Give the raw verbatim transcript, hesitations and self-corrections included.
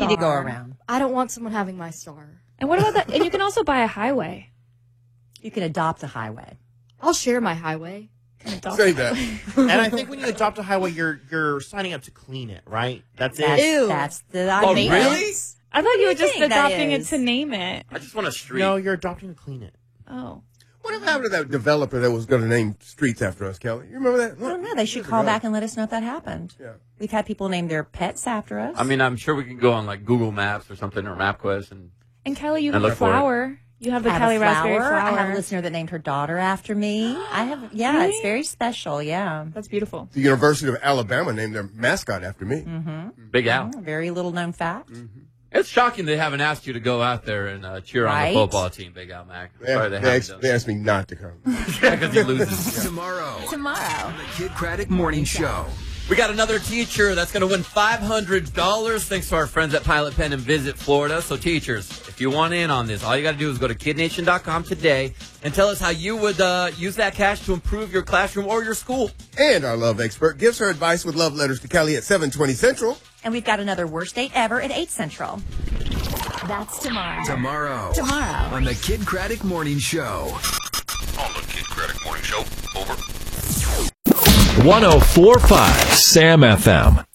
to go around. I don't want someone having my star. And what about that? And you can also buy a highway. You can adopt a highway. I'll share my highway. Say that. And I think when you adopt a highway, you're you're signing up to clean it, right? That's, That's, it. Ew. that's the Oh, idea. really? I thought you were do you just think that adopting it is? to name it. I just want a street. No, you're adopting to clean it. Oh. Whatever happened to that developer that was going to name streets after us, Kelly? You remember that? I don't know. They should call back and let us know if that happened. Yeah. We've had people name their pets after us. I mean, I'm sure we can go on like Google Maps or something or MapQuest and And Kelly, you And have a look for it. flower. You have the I have Kelly a flower. raspberry flower. I have a listener that named her daughter after me. I have, yeah, Really? it's very special. Yeah. That's beautiful. The University of Alabama named their mascot after me. Mm-hmm. Big Al. Oh, very little known fact. Mm-hmm. It's shocking they haven't asked you to go out there and uh, cheer Right? on the football team, Big Al Mac. They, Sorry they they, haven't asked, done they asked me not to come. Yeah, because he loses. Tomorrow, Tomorrow. the Kid Craddock Morning Show. We got another teacher that's going to win five hundred dollars thanks to our friends at Pilot Pen and Visit Florida. So, teachers, if you want in on this, all you got to do is go to kid nation dot com today and tell us how you would uh, use that cash to improve your classroom or your school. And our love expert gives her advice with love letters to Kelly at seven twenty Central. And we've got another worst date ever at eight Central. That's tomorrow. Tomorrow. Tomorrow. On the Kid Craddock Morning Show. On the Kid Craddock Morning Show. Over. one oh four point five Sam F M.